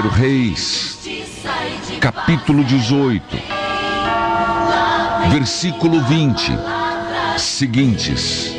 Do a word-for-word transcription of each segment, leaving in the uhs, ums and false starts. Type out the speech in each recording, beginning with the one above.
Reis, capítulo dezoito, versículo vinte, seguintes.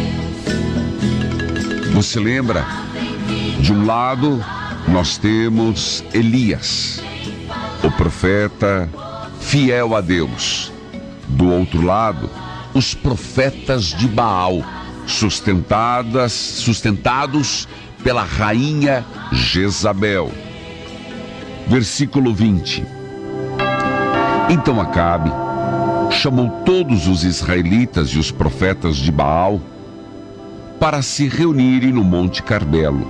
Você lembra? De um lado, nós temos Elias, o profeta fiel a Deus. Do outro lado, os profetas de Baal, sustentadas, sustentados pela rainha Jezabel. Versículo vinte. Então Acabe chamou todos os israelitas e os profetas de Baal para se reunirem no Monte Carmelo.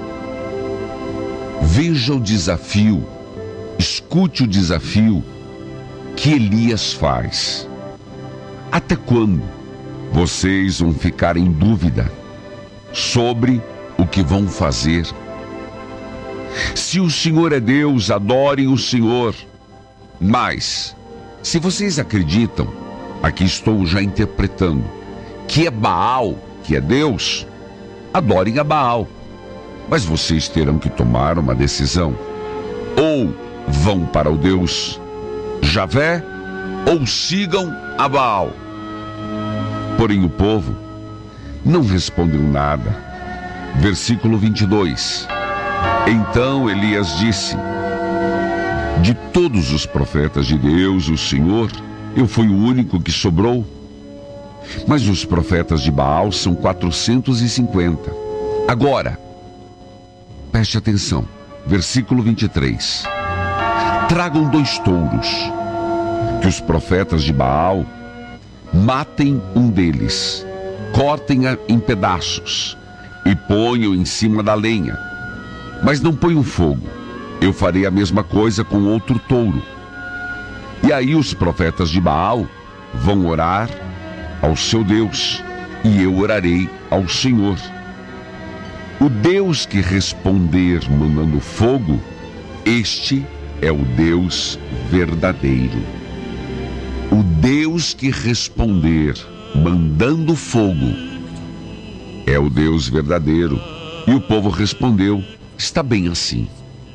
Veja o desafio, escute o desafio que Elias faz. Até quando vocês vão ficar em dúvida sobre o que vão fazer? Se o Senhor é Deus, adorem o Senhor. Mas, se vocês acreditam, aqui estou já interpretando, que é Baal, que é Deus, adorem a Baal. Mas vocês terão que tomar uma decisão. Ou vão para o Deus Javé, ou sigam a Baal. Porém o povo não respondeu nada. Versículo vinte e dois. Então Elias disse: de todos os profetas de Deus, o Senhor, eu fui o único que sobrou. Mas os profetas de Baal são quatrocentos e cinquenta. Agora, preste atenção, versículo vinte e três. Tragam dois touros, que os profetas de Baal matem um deles, cortem-a em pedaços e ponham em cima da lenha. Mas não ponham fogo. Eu farei a mesma coisa com outro touro. E aí os profetas de Baal vão orar ao seu Deus, e eu orarei ao Senhor. O Deus que responder mandando fogo, este é o Deus verdadeiro. O Deus que responder mandando fogo é o Deus verdadeiro. E o povo respondeu: está bem assim.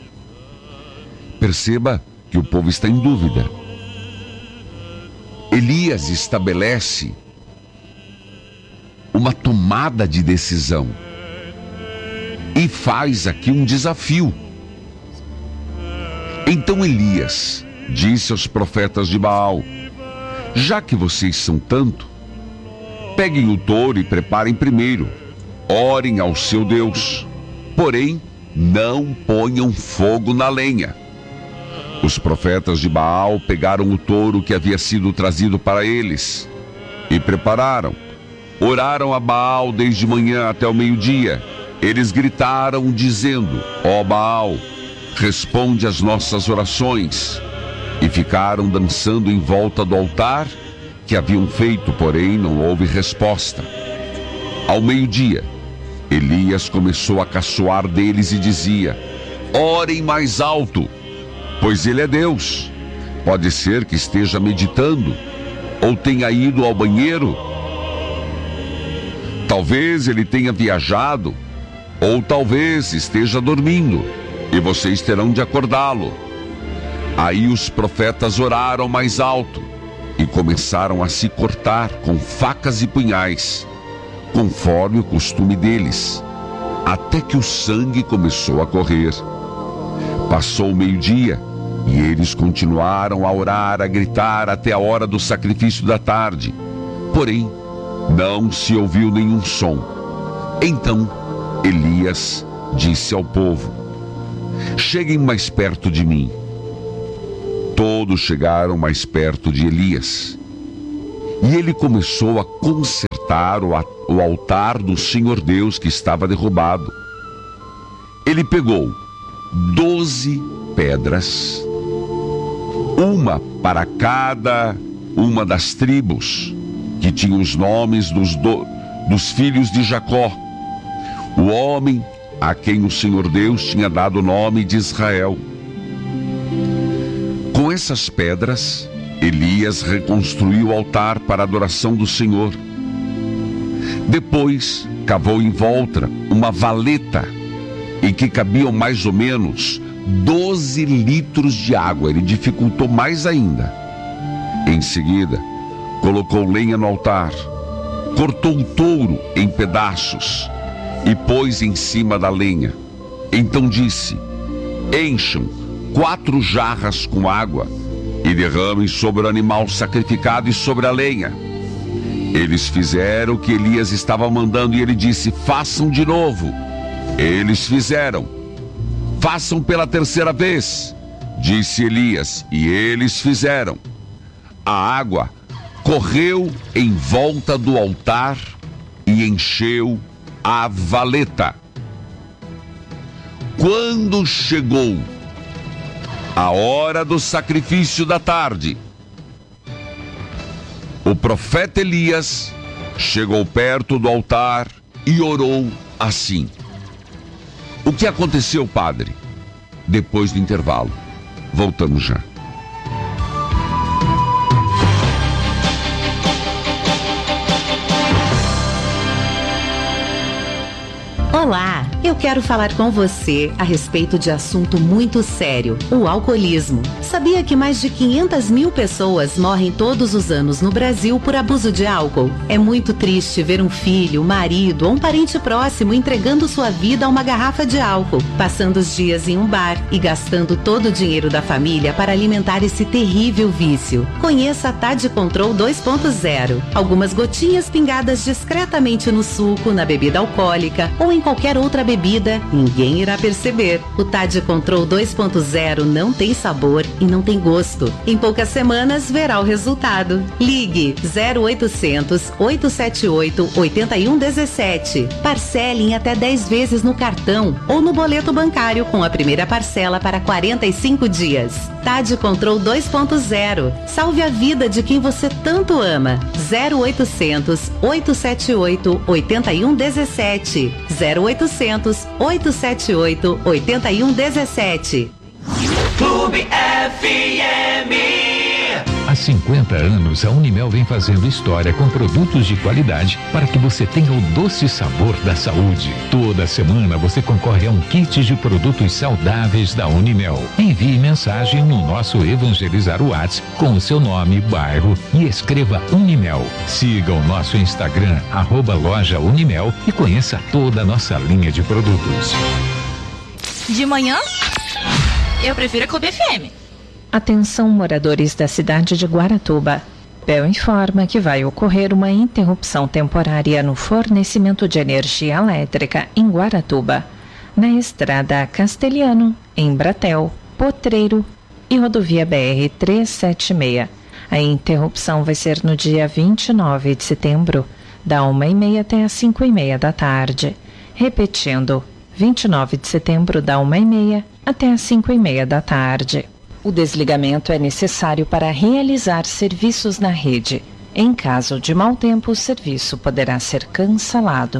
Perceba que o povo está em dúvida. Elias estabelece uma tomada de decisão e faz aqui um desafio. Então Elias disse aos profetas de Baal: já que vocês são tanto, peguem o touro e preparem primeiro, orem ao seu Deus, porém não ponham fogo na lenha. Os profetas de Baal pegaram o touro que havia sido trazido para eles e prepararam. Oraram a Baal desde manhã até o meio-dia. Eles gritaram dizendo: ó Baal, responde às nossas orações. E ficaram dançando em volta do altar que haviam feito, porém não houve resposta. Ao meio-dia, Elias começou a caçoar deles e dizia: orem mais alto, pois ele é Deus. Pode ser que esteja meditando ou tenha ido ao banheiro. Talvez ele tenha viajado, ou talvez esteja dormindo, e vocês terão de acordá-lo. Aí os profetas oraram mais alto e começaram a se cortar com facas e punhais, conforme o costume deles, até que o sangue começou a correr. Passou o meio-dia e eles continuaram a orar, a gritar até a hora do sacrifício da tarde. Porém, não se ouviu nenhum som. Então Elias disse ao povo: cheguem mais perto de mim. Todos chegaram mais perto de Elias. E ele começou a consertar o, o altar do Senhor Deus que estava derrubado. Ele pegou doze pedras, uma para cada uma das tribos, que tinham os nomes dos, do, dos filhos de Jacó, o homem a quem o Senhor Deus tinha dado o nome de Israel. Com essas pedras, Elias reconstruiu o altar para a adoração do Senhor. Depois, cavou em volta uma valeta em que cabiam mais ou menos doze litros de água. Ele dificultou mais ainda. Em seguida, colocou lenha no altar, cortou o touro em pedaços e pôs em cima da lenha. Então disse: encham quatro jarras com água e derramem sobre o animal sacrificado e sobre a lenha. Eles fizeram o que Elias estava mandando e ele disse: façam de novo. Eles fizeram. Façam pela terceira vez, disse Elias, e eles fizeram. A água correu em volta do altar e encheu a valeta. Quando chegou a hora do sacrifício da tarde, o profeta Elias chegou perto do altar e orou assim. O que aconteceu, padre? Depois do intervalo. Voltamos já. Olá, eu quero falar com você a respeito de assunto muito sério, o alcoolismo. Sabia que mais de quinhentas mil pessoas morrem todos os anos no Brasil por abuso de álcool? É muito triste ver um filho, marido ou um parente próximo entregando sua vida a uma garrafa de álcool, passando os dias em um bar e gastando todo o dinheiro da família para alimentar esse terrível vício. Conheça a Tade Control dois ponto zero. Algumas gotinhas pingadas discretamente no suco, na bebida alcoólica ou em qualquer outra bebida, ninguém irá perceber. O Tade Control dois ponto zero não tem sabor e não tem gosto. Em poucas semanas verá o resultado. Ligue zero oitocentos, oito sete oito, oito um um sete. Parcele em até dez vezes no cartão ou no boleto bancário com a primeira parcela para quarenta e cinco dias. Tade Control dois ponto zero. Salve a vida de quem você tanto ama. zero oitocentos, oito sete oito, oito um um sete. zero oitocentos, oito sete oito, oito um um sete. Clube F M. Há cinquenta anos, a Unimel vem fazendo história com produtos de qualidade para que você tenha o doce sabor da saúde. Toda semana você concorre a um kit de produtos saudáveis da Unimel. Envie mensagem no nosso Evangelizar WhatsApp com o seu nome, bairro e escreva Unimel. Siga o nosso Instagram, arroba loja Unimel, e conheça toda a nossa linha de produtos. De manhã, eu prefiro a Clube F M. Atenção, moradores da cidade de Guaratuba. P E O informa que vai ocorrer uma interrupção temporária no fornecimento de energia elétrica em Guaratuba, na estrada Castelhano, em Bratel, Potreiro e rodovia B R trezentos e setenta e seis. A interrupção vai ser no dia vinte e nove de setembro, da uma e meia até as cinco e meia da tarde. Repetindo, vinte e nove de setembro, da uma e meia até as cinco e meia da tarde. O desligamento é necessário para realizar serviços na rede. Em caso de mau tempo, o serviço poderá ser cancelado.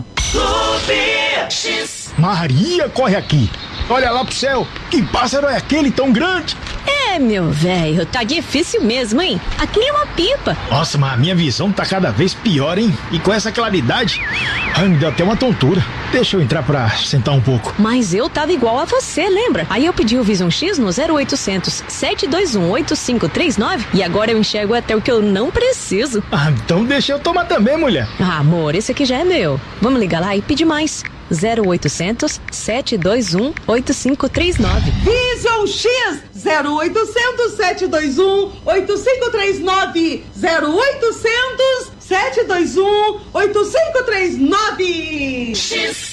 Maria, corre aqui! Olha lá pro céu! Que pássaro é aquele tão grande? É, meu velho, tá difícil mesmo, hein? Aqui é uma pipa. Nossa, mas a minha visão tá cada vez pior, hein? E com essa claridade, ai, me deu até uma tontura. Deixa eu entrar pra sentar um pouco. Mas eu tava igual a você, lembra? Aí eu pedi o Vision X no zero oitocentos, sete dois um, oito cinco três nove e agora eu enxergo até o que eu não preciso. Ah, então deixa eu tomar também, mulher. Ah, amor, esse aqui já é meu. Vamos ligar lá e pedir mais. zero oitocentos, sete dois um, oito cinco três nove. Vision X zero oitocentos, sete dois um, oito cinco três nove. zero oitocentos, sete dois um, oito cinco três nove. X.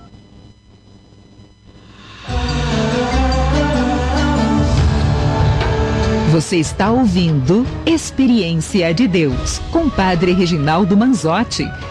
Você está ouvindo Experiência de Deus com Padre Reginaldo Manzotti.